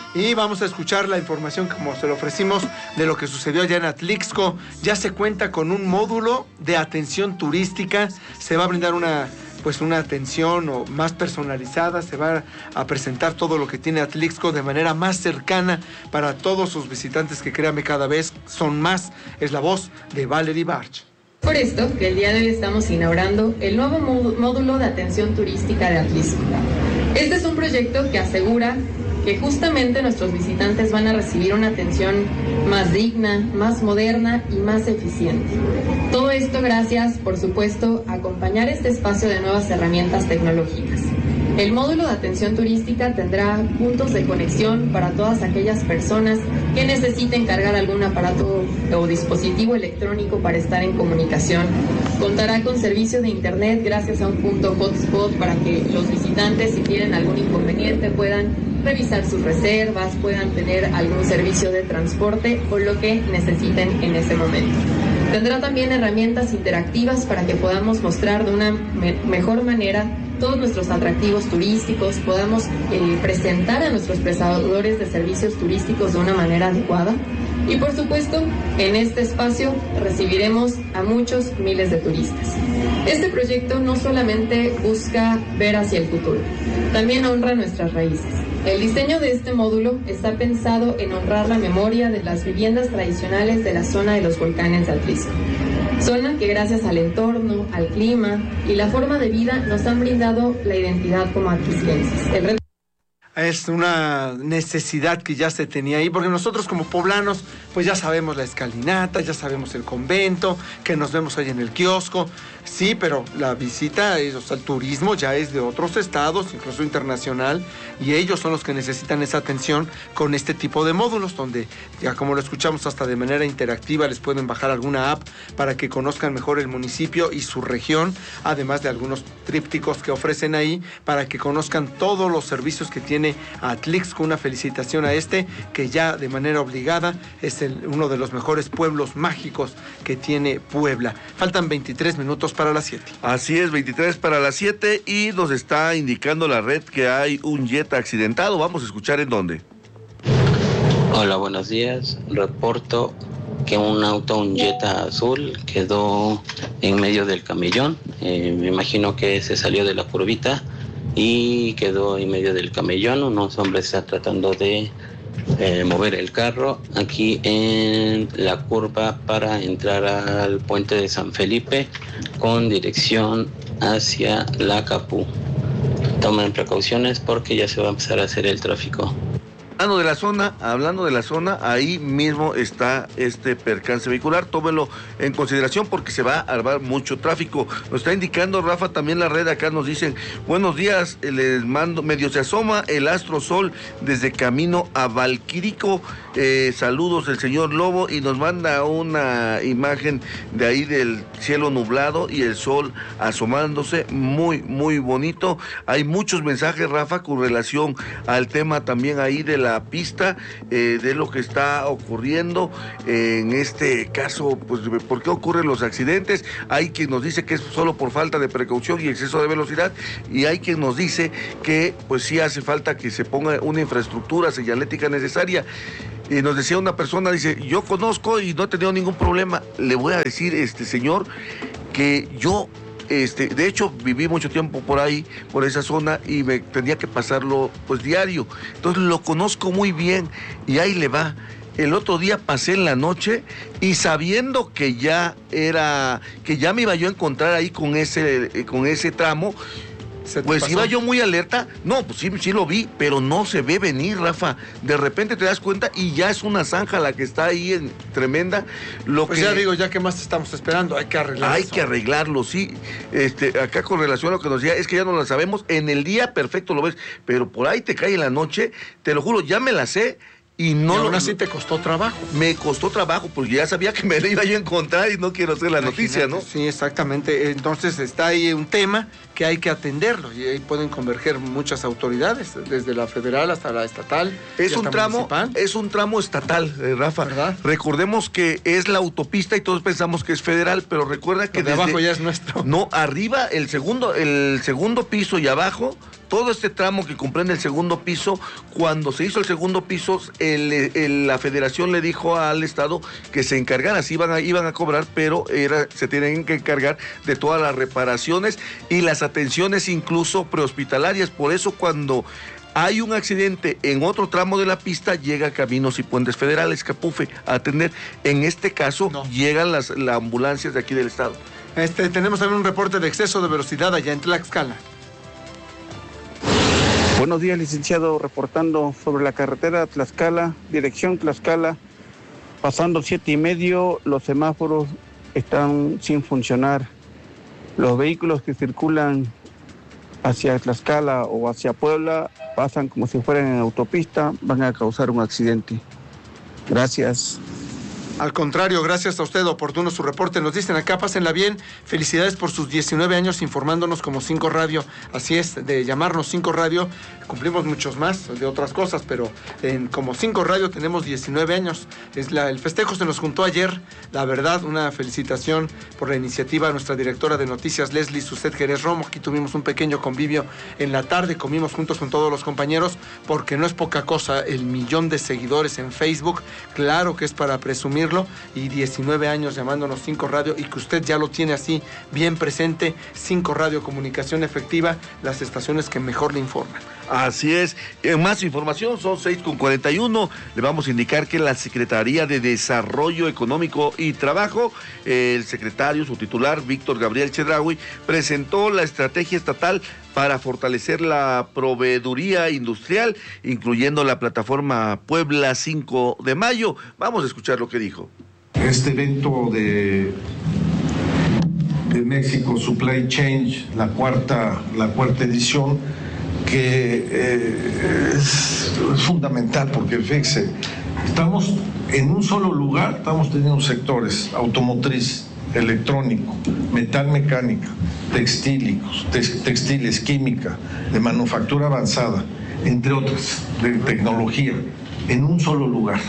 Y vamos a escuchar la información, como se lo ofrecimos, de lo que sucedió allá en Atlixco. Ya se cuenta con un módulo de atención turística. Se va a brindar una atención más personalizada. Se va a presentar todo lo que tiene Atlixco de manera más cercana para todos sus visitantes, que créanme, cada vez son más. Es la voz de Valerie Barch. Por esto, que el día de hoy estamos inaugurando el nuevo módulo de atención turística de Atlixco. Este es un proyecto que asegura que justamente nuestros visitantes van a recibir una atención más digna, más moderna y más eficiente. Todo esto gracias, por supuesto, a acompañar este espacio de nuevas herramientas tecnológicas. El módulo de atención turística tendrá puntos de conexión para todas aquellas personas que necesiten cargar algún aparato o dispositivo electrónico para estar en comunicación. Contará con servicio de internet gracias a un punto hotspot para que los visitantes, si tienen algún inconveniente, puedan revisar sus reservas, puedan tener algún servicio de transporte o lo que necesiten en ese momento. Tendrá también herramientas interactivas para que podamos mostrar de una mejor manera todos nuestros atractivos turísticos, podamos presentar a nuestros prestadores de servicios turísticos de una manera adecuada. Y por supuesto, en este espacio recibiremos a muchos miles de turistas. Este proyecto no solamente busca ver hacia el futuro, también honra nuestras raíces. El diseño de este módulo está pensado en honrar la memoria de las viviendas tradicionales de la zona de los volcanes de Atlixco. Zona que gracias al entorno, al clima y la forma de vida nos han brindado la identidad como atlixquenses. Es una necesidad que ya se tenía ahí, porque nosotros como poblanos, pues ya sabemos la escalinata, ya sabemos el convento, que nos vemos ahí en el kiosco, sí, pero la visita, o sea, el turismo ya es de otros estados, incluso internacional, y ellos son los que necesitan esa atención con este tipo de módulos, donde ya como lo escuchamos, hasta de manera interactiva les pueden bajar alguna app para que conozcan mejor el municipio y su región, además de algunos trípticos que ofrecen ahí, para que conozcan todos los servicios que tiene Atlixco. Una felicitación a que ya de manera obligada es uno de los mejores pueblos mágicos que tiene Puebla. Faltan 23 minutos para las 7. Así es, 23 para las 7 y nos está indicando la red que hay un jet accidentado. Vamos a escuchar en dónde. Hola, buenos días. Reporto que un Jetta azul quedó en medio del camellón. Me imagino que se salió de la curvita y quedó en medio del camellón. Unos hombres están tratando de mover el carro aquí en la curva para entrar al puente de San Felipe con dirección hacia la Tomen precauciones porque ya se va a empezar a hacer el tráfico. Hablando de la zona, ahí mismo está este percance vehicular. Tómenlo en consideración porque se va a armar mucho tráfico. Nos está indicando Rafa también la red, acá nos dicen, buenos días, les mando, medio se asoma el astro sol desde camino a Valquírico. Saludos el señor Lobo, y nos manda una imagen de ahí del cielo nublado y el sol asomándose, muy, muy bonito. Hay muchos mensajes, Rafa, con relación al tema también ahí de la pista, de lo que está ocurriendo en este caso, pues por qué ocurren los accidentes. Hay quien nos dice que es solo por falta de precaución y exceso de velocidad, y hay quien nos dice que pues sí hace falta que se ponga una infraestructura señalética necesaria. Y nos decía una persona, dice, yo conozco y no he tenido ningún problema. Le voy a decir, señor, que yo de hecho viví mucho tiempo por ahí, por esa zona, y me tenía que pasarlo pues diario, entonces lo conozco muy bien, y ahí le va. El otro día pasé en la noche y sabiendo que ya me iba yo a encontrar ahí con ese tramo, pues iba yo muy alerta. No, pues sí lo vi, pero no se ve venir, Rafa. De repente te das cuenta y ya es una zanja la que está ahí tremenda. Ya que más estamos esperando, hay que arreglarlo. Hay que arreglarlo, sí. Acá con relación a lo que nos decía, es que ya no la sabemos. En el día perfecto lo ves, pero por ahí te cae en la noche, te lo juro, ya me la sé. Y aún así te costó trabajo. Me costó trabajo porque ya sabía que me la iba yo a encontrar y no quiero hacer la noticia, ¿no? Sí, exactamente. Entonces está ahí un tema que hay que atenderlo, y ahí pueden converger muchas autoridades, desde la federal hasta la estatal. Es un tramo estatal, Rafa. ¿Verdad? Recordemos que es la autopista y todos pensamos que es federal, pero recuerda que de abajo ya es nuestro. No, arriba, el segundo piso y abajo, todo este tramo que comprende el segundo piso, cuando se hizo el segundo piso, la federación le dijo al Estado que se encargara, sí iban a cobrar, pero se tienen que encargar de todas las reparaciones y las atenciones incluso prehospitalarias. Por eso cuando hay un accidente en otro tramo de la pista, llega Caminos y Puentes Federales, Capufe, a atender. En este caso, llegan las ambulancias de aquí del Estado. Tenemos también un reporte de exceso de velocidad allá en Tlaxcala. Buenos días, licenciado, reportando sobre la carretera Tlaxcala, dirección Tlaxcala, pasando 7:30, los semáforos están sin funcionar. Los vehículos que circulan hacia Tlaxcala o hacia Puebla pasan como si fueran en autopista, van a causar un accidente. Gracias. Al contrario, gracias a usted, oportuno su reporte. Nos dicen acá, pásenla bien. Felicidades por sus 19 años informándonos como 5 Radio. Así es, de llamarnos 5 Radio. Cumplimos muchos más de otras cosas, pero como 5 Radio tenemos 19 años. El festejo se nos juntó ayer. La verdad, una felicitación por la iniciativa a nuestra directora de noticias, Leslie Suset Jerez Romo. Aquí tuvimos un pequeño convivio en la tarde. Comimos juntos con todos los compañeros, porque no es poca cosa el 1,000,000 de seguidores en Facebook. Claro que es para presumir. Y 19 años llamándonos 5 Radio, y que usted ya lo tiene así bien presente. 5 Radio, comunicación efectiva, las estaciones que mejor le informan. Así es. Más información, son 6:41. Le vamos a indicar que la Secretaría de Desarrollo Económico y Trabajo, el secretario, su titular, Víctor Gabriel Chedraui, presentó la estrategia estatal para fortalecer la proveeduría industrial, incluyendo la plataforma Puebla 5 de Mayo. Vamos a escuchar lo que dijo. Este evento de México Supply Chain, la cuarta edición, que es fundamental, porque fíjese, estamos en un solo lugar, estamos teniendo sectores: automotriz, electrónico, metal mecánica, textiles, química, de manufactura avanzada, entre otras, de tecnología, en un solo lugar.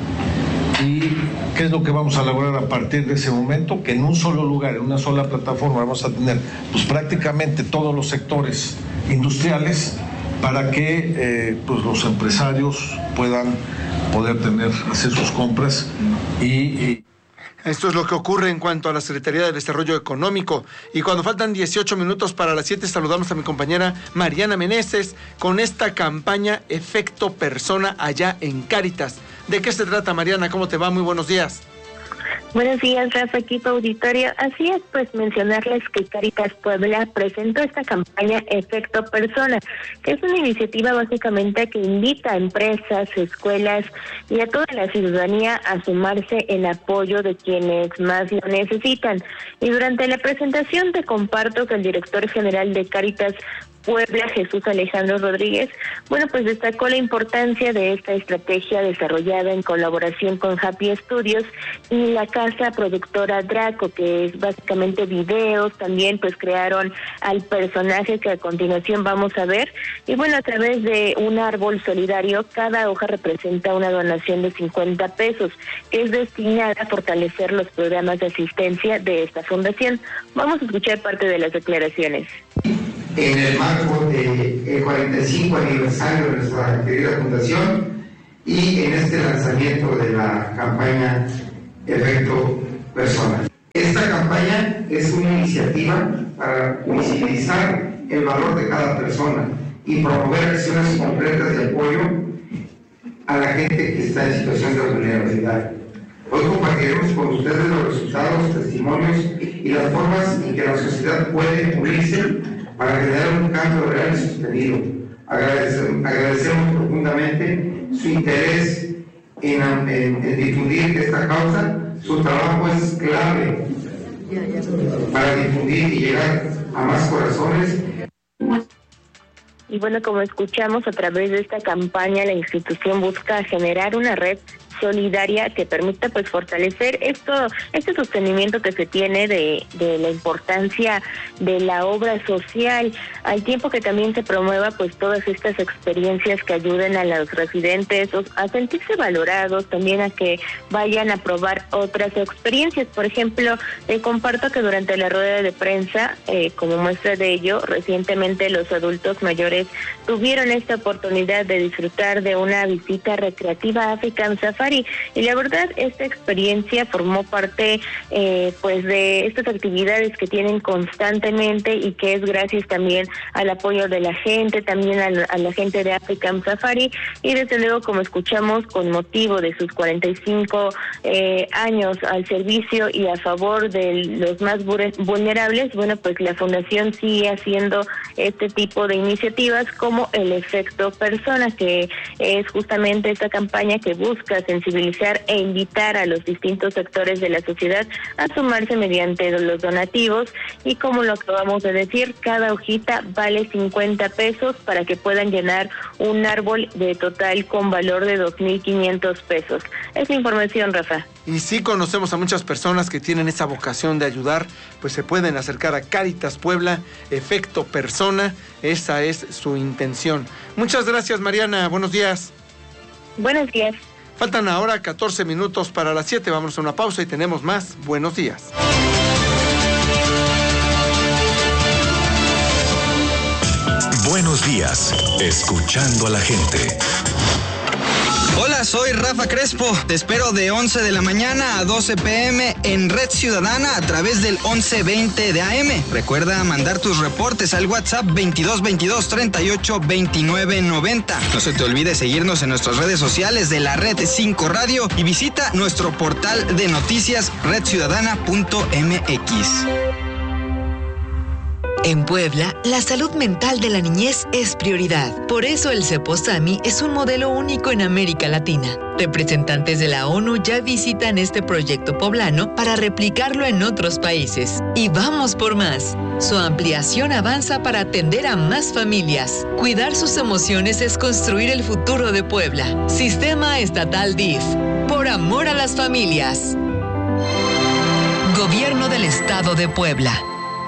¿Y qué es lo que vamos a lograr a partir de ese momento? Que en un solo lugar, en una sola plataforma, vamos a tener pues prácticamente todos los sectores industriales, para que pues los empresarios puedan hacer sus compras y Esto es lo que ocurre en cuanto a la Secretaría de Desarrollo Económico. Y cuando faltan 18 minutos para las 7, saludamos a mi compañera Mariana Meneses con esta campaña Efecto Persona allá en Cáritas. ¿De qué se trata, Mariana? ¿Cómo te va? Muy buenos días. Buenos días, Rafa, equipo auditorio. Así es, pues mencionarles que Cáritas Puebla presentó esta campaña Efecto Persona, que es una iniciativa básicamente que invita a empresas, escuelas y a toda la ciudadanía a sumarse en apoyo de quienes más lo necesitan. Y durante la presentación te comparto que el director general de Cáritas Puebla, Jesús Alejandro Rodríguez, pues destacó la importancia de esta estrategia desarrollada en colaboración con Happy Studios y la casa productora Draco, que es básicamente videos. También pues crearon al personaje que a continuación vamos a ver, y a través de un árbol solidario, cada hoja representa una donación de 50 pesos, que es destinada a fortalecer los programas de asistencia de esta fundación. Vamos a escuchar parte de las declaraciones. En el marco del 45 aniversario de nuestra querida fundación y en este lanzamiento de la campaña Efecto Persona. Esta campaña es una iniciativa para visibilizar el valor de cada persona y promover acciones concretas de apoyo a la gente que está en situación de vulnerabilidad. Hoy compartiremos con ustedes los resultados, testimonios y las formas en que la sociedad puede unirse para generar un cambio real y sostenido. Agradecemos profundamente su interés en difundir esta causa. Su trabajo es clave para difundir y llegar a más corazones. Y como escuchamos, a través de esta campaña la institución busca generar una red solidaria que permita pues fortalecer este sostenimiento que se tiene de la importancia de la obra social, al tiempo que también se promueva pues todas estas experiencias que ayuden a los residentes a sentirse valorados, también a que vayan a probar otras experiencias. Por ejemplo, comparto que durante la rueda de prensa, como muestra de ello, recientemente los adultos mayores tuvieron esta oportunidad de disfrutar de una visita recreativa a African Safari, y la verdad esta experiencia formó parte pues de estas actividades que tienen constantemente y que es gracias también al apoyo de la gente, también a la gente de African Safari, y desde luego, como escuchamos, con motivo de sus 45 años al servicio y a favor de los más vulnerables, bueno, pues la fundación sigue haciendo este tipo de iniciativas como el Efecto Persona, que es justamente esta campaña que busca sensibilizar e invitar a los distintos sectores de la sociedad a sumarse mediante los donativos, y como lo acabamos de decir, cada hojita vale 50 pesos para que puedan llenar un árbol de total con valor de 2,500 pesos. Es la información, Rafa. Y sí conocemos a muchas personas que tienen esa vocación de ayudar, pues se pueden acercar a Cáritas Puebla, Efecto Persona, esa es su intención. Muchas gracias, Mariana, buenos días. Buenos días. Faltan ahora 14 minutos para las 7, vamos a una pausa y tenemos más. Buenos días. Buenos días, escuchando a la gente. Hola, soy Rafa Crespo. Te espero de 11 de la mañana a 12 p.m. en Red Ciudadana a través del 1120 de AM. Recuerda mandar tus reportes al WhatsApp 2222 38 29 90. No se te olvide seguirnos en nuestras redes sociales de la Red 5 Radio y visita nuestro portal de noticias redciudadana.mx. En Puebla, la salud mental de la niñez es prioridad. Por eso el CEPOSAMI es un modelo único en América Latina. Representantes de la ONU ya visitan este proyecto poblano para replicarlo en otros países. Y vamos por más. Su ampliación avanza para atender a más familias. Cuidar sus emociones es construir el futuro de Puebla. Sistema Estatal DIF. Por amor a las familias. Gobierno del Estado de Puebla.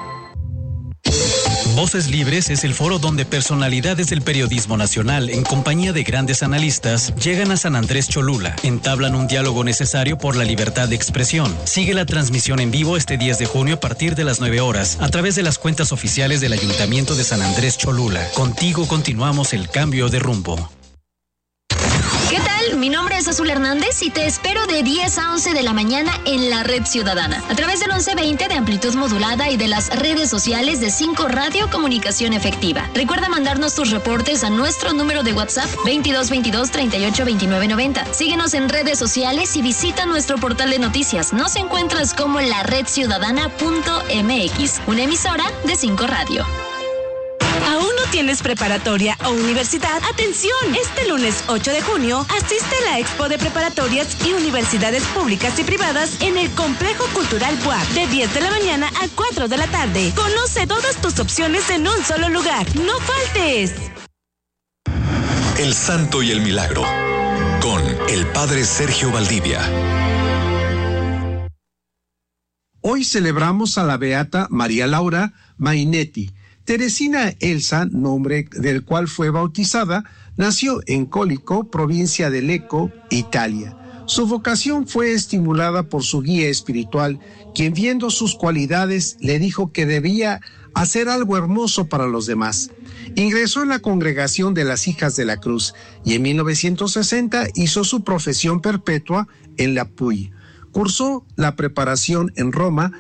Voces Libres es el foro donde personalidades del periodismo nacional, en compañía de grandes analistas, llegan a San Andrés Cholula, entablan un diálogo necesario por la libertad de expresión. Sigue la transmisión en vivo este 10 de junio a partir de las 9 horas, a través de las cuentas oficiales del Ayuntamiento de San Andrés Cholula. Contigo continuamos el cambio de rumbo. ¿Qué tal? Mi nombre es Azul Hernández y te espero de 10 a 11 de la mañana en la Red Ciudadana, a través del 1120 de amplitud modulada y de las redes sociales de 5 Radio Comunicación Efectiva. Recuerda mandarnos tus reportes a nuestro número de WhatsApp 2222 38 29 90. Síguenos en redes sociales y visita nuestro portal de noticias. Nos encuentras como la redciudadana.mx, una emisora de 5 Radio. ¿Aún no tienes preparatoria o universidad? ¡Atención! Este lunes 8 de junio asiste a la Expo de Preparatorias y Universidades Públicas y Privadas en el Complejo Cultural BUAP, de 10 de la mañana a 4 de la tarde. Conoce todas tus opciones en un solo lugar. ¡No faltes! El Santo y el Milagro, con el Padre Sergio Valdivia. Hoy celebramos a la beata María Laura Mainetti. Teresina Elsa, nombre del cual fue bautizada, nació en Cólico, provincia de Lecco, Italia. Su vocación fue estimulada por su guía espiritual, quien viendo sus cualidades le dijo que debía hacer algo hermoso para los demás. Ingresó en la congregación de las Hijas de la Cruz y en 1960 hizo su profesión perpetua en la PUI. Cursó la preparación en Roma,